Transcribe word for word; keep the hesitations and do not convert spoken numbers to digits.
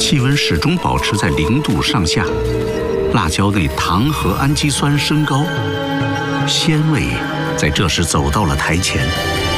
气温始终保持在零度上下，辣椒内糖和氨基酸升高，鲜味在这时走到了台前。